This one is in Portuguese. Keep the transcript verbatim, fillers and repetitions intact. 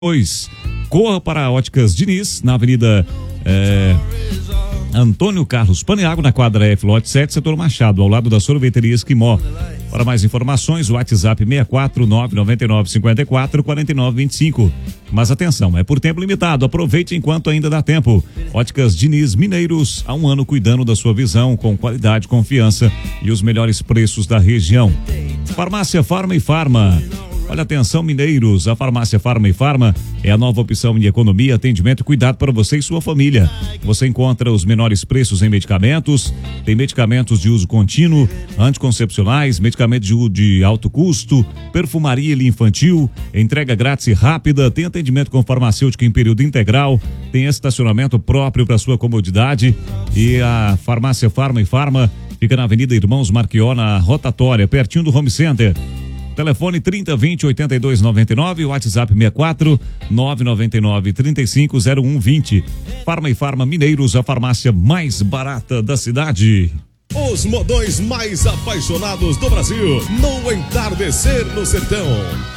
Pois, corra para a Óticas Diniz, na Avenida é, Antônio Carlos Paniago, na quadra F, lote sete, setor Machado, ao lado da sorveteria Esquimó. Para mais informações, o WhatsApp seis quatro nove nove nove cinco quatro quatro nove dois cinco. Mas atenção, é por tempo limitado, aproveite enquanto ainda dá tempo. Óticas Diniz Mineiros, há um ano cuidando da sua visão, com qualidade, confiança e os melhores preços da região. Farmácia Farma e Farma. Olha, atenção, mineiros, a Farmácia Farma e Farma é a nova opção em economia, atendimento e cuidado para você e sua família. Você encontra os menores preços em medicamentos, tem medicamentos de uso contínuo, anticoncepcionais, medicamentos de, de alto custo, perfumaria infantil, entrega grátis e rápida, tem atendimento com farmacêutica em período integral, tem estacionamento próprio para sua comodidade. E a Farmácia Farma e Farma fica na Avenida Irmãos Marquió, na Rotatória, pertinho do Home Center. Telefone trinta, vinte, oitenta e dois, noventa e nove, WhatsApp seis quatro nove nove nove, trinta e cinco, zero um vinte. Farma e Farma Mineiros, a farmácia mais barata da cidade. Os modões mais apaixonados do Brasil, no Entardecer no Sertão.